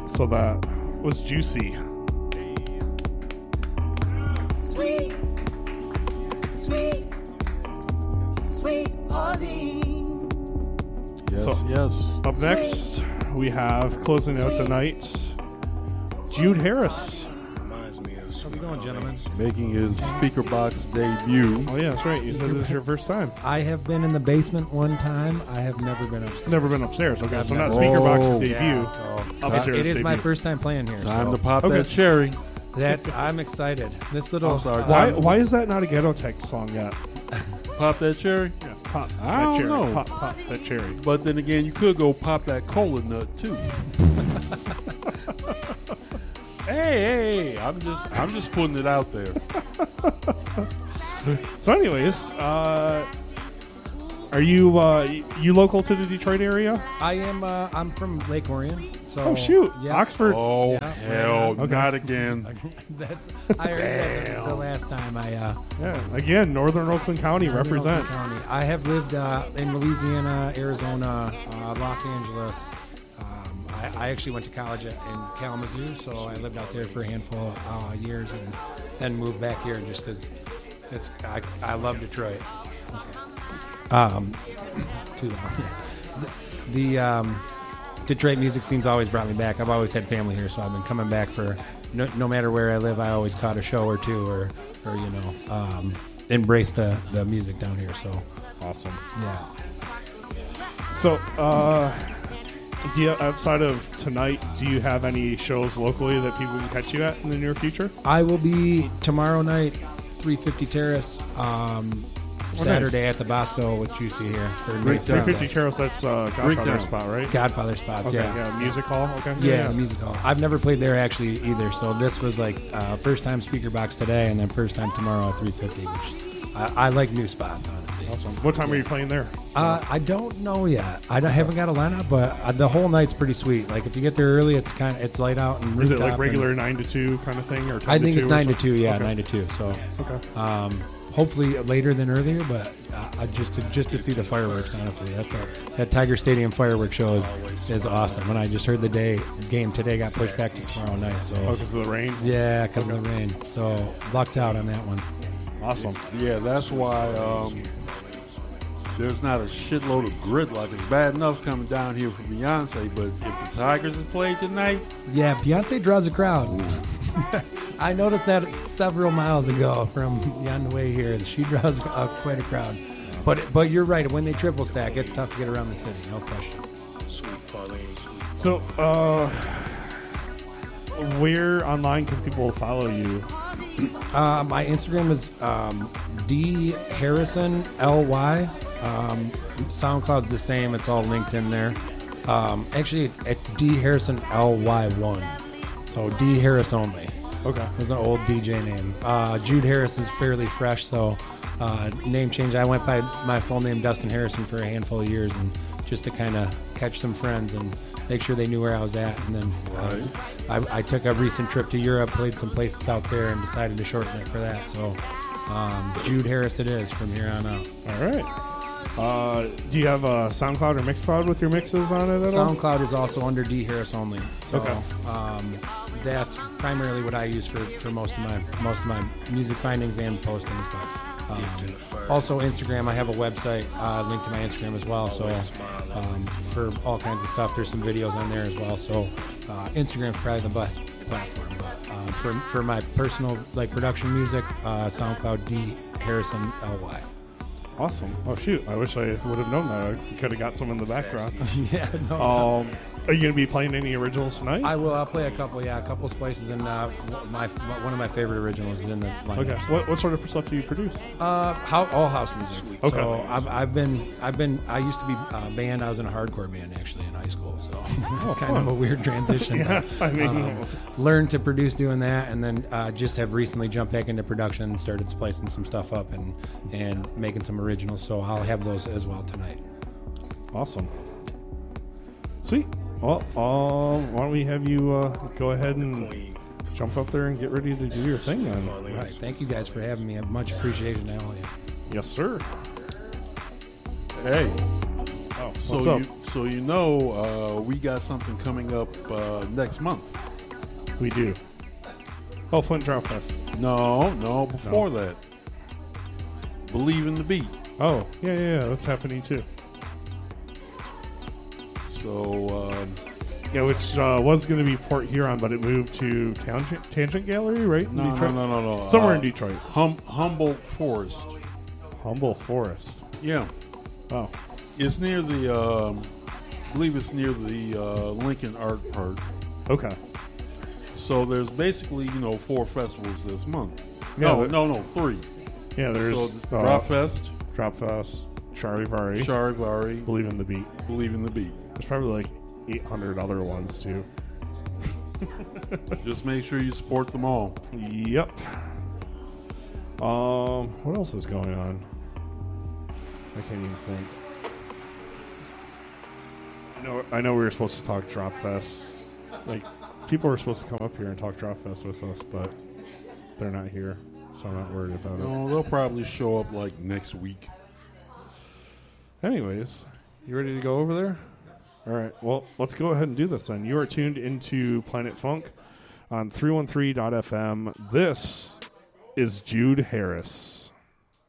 So that was Juicy. Sweet, sweet, sweet Pauline. Yes, So, yes. Up next, we have closing out the night, Jude Harris. How's it going, gentlemen? Making his speaker box debut. Oh yeah, that's right. You said this is your first time. I have been in the basement one time. I have never been upstairs. Never been upstairs. Okay, so not never- speaker box Oh. debut. Yeah, so Upstairs it is my debut. first time playing here. Time so to pop Okay. that cherry. I'm excited. This little. I'm sorry, Why is that not a Ghetto Tech song yet? Pop that cherry. Yeah, pop I that don't cherry. know. Pop that cherry. But then again, you could go pop that cola nut too. hey, I'm just putting it out there. So, anyways, are you local to the Detroit area? I am. I'm from Lake Orion. So, Oh shoot, yeah. Oxford. Oh Yeah. hell, Okay. not again. That's. I heard that the last time I. Yeah, again, Northern Oakland County represent. Oakland County. I have lived in Louisiana, Arizona, Los Angeles. I actually went to college in Kalamazoo, so I lived out there for a handful of years, and then moved back here just because I love Detroit. Too long. The Detroit music scene's always brought me back. I've always had family here, so I've been coming back for no matter where I live. I always caught a show or two, or embrace the music down here. So Awesome. yeah. So, outside of tonight, do you have any shows locally that people can catch you at in the near future? I will be tomorrow night, 350 Terrace. Saturday at the Bosco with Juicy here. For Great time. 350 Terrace, that's Godfather town. spot, right? Godfather spots, Okay, yeah. Music hall, okay. Yeah, the music hall. I've never played there actually either, so this was like first time speaker box today, and then first time tomorrow at 350. Which I like new spots, honestly. Awesome. What time are you playing there? I don't know yet. Haven't got a lineup, but the whole night's pretty sweet. Like if you get there early, it's light out and Is it rooftop like regular 9 to 2 kind of thing, or 10 I to think 2 it's or 9 to something? 2. Yeah, Okay. 9 to 2. So Okay. hopefully later than earlier, but just to see the fireworks. Honestly, that Tiger Stadium fireworks show is awesome. And I just heard the game today got pushed back to tomorrow night. So Oh, because of the rain? yeah, because of the rain. So lucked out on that one. Awesome. Yeah, that's why there's not a shitload of gridlock. It's bad enough coming down here for Beyonce, but if the Tigers have played tonight, Yeah, Beyonce draws a crowd. I noticed that several miles ago from on the way here. She draws quite a crowd. But you're right. When they triple stack, it's tough to get around the city. No question. So, where online can people follow you? My Instagram is D Harrison LY. SoundCloud's the same. It's all linked in there. Actually, it's D Harrison LY1. So D Harris only. Okay. It was an old DJ name. Jude Harris is fairly fresh, so name change. I went by my full name, Dustin Harrison, for a handful of years, and just to kind of catch some friends and make sure they knew where I was at. And then I took a recent trip to Europe, played some places out there, and decided to shorten it for that. So Jude Harris it is from here on out. All right. Do you have a SoundCloud or Mixcloud with your mixes on it at all? SoundCloud is also under D Harris only. So, Okay. that's primarily what I use for most of my music findings and postings. But also Instagram, I have a website linked to my Instagram as well. So for all kinds of stuff, there's some videos on there as well. So Instagram's probably the best platform. But for my personal production music, SoundCloud D Harrison LY. Awesome. Oh, shoot. I wish I would have known that. I could have got some in the background. Yeah. No. Are you going to be playing any originals tonight? I will. I'll play a couple. Yeah, a couple of places, and one of my favorite originals is in the lineup. Okay. What sort of stuff do you produce? All house music. Okay. So I used to be a band. I was in a hardcore band actually in high school. So it's kind of a weird transition. Yeah, I mean, learned to produce doing that, and then just have recently jumped back into production, started splicing some stuff up, and making some originals. So I'll have those as well tonight. awesome. Sweet. Well, why don't we have you go ahead and jump up there and get ready to do your thing then? All right. Thank you guys for having me. I much appreciated all of you. Yes, sir. hey, Oh. What's up? So we got something coming up next month. We do. Oh, Flint Drop Fest. No, before that. Believe in the Beat. Oh, yeah, that's happening too. So, Yeah, which was going to be Port Huron, but it moved to Tangent Gallery, right? In Detroit? No. Somewhere in Detroit. Humboldt Forest. Humble Forest. Yeah. Oh, It's near the, I believe it's near the Lincoln Art Park. okay. So there's basically, 4 festivals this month. Yeah, No, 3. Yeah, there's So Drop Fest, Drop Fest, Charivari, Charivari, Believe in the Beat. Believe in the Beat. There's probably like 800 other ones too. Just make sure you support them all. Yep. What else is going on? I can't even think. I know we were supposed to talk Drop Fest. Like, people were supposed to come up here and talk Drop Fest with us, but they're not here, so I'm not worried about it. No, they'll probably show up like next week. Anyways, you ready to go over there? All right, well, let's go ahead and do this then. You are tuned into Planet Funk on 313.fm. This is Jude Harris.